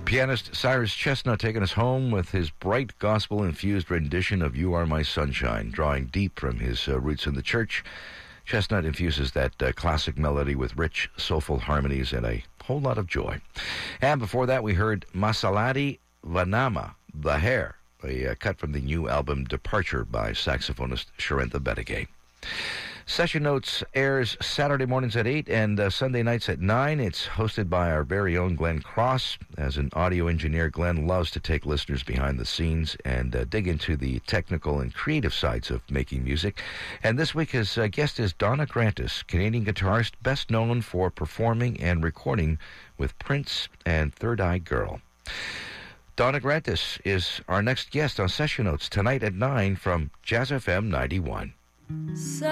Pianist Cyrus Chestnut taking us home with his bright gospel-infused rendition of You Are My Sunshine, drawing deep from his roots in the church. Chestnut infuses that classic melody with rich, soulful harmonies and a whole lot of joy. And before that, we heard Masaladi Vanama, The Hair, a cut from the new album Departure by saxophonist Sharenta Betegay. Session Notes airs Saturday mornings at 8 and Sunday nights at 9. It's hosted by our very own Glenn Cross. As an audio engineer, Glenn loves to take listeners behind the scenes and dig into the technical and creative sides of making music. And this week his guest is Donna Grantis, Canadian guitarist best known for performing and recording with Prince and Third Eye Girl. Donna Grantis is our next guest on Session Notes tonight at 9 from Jazz FM 91.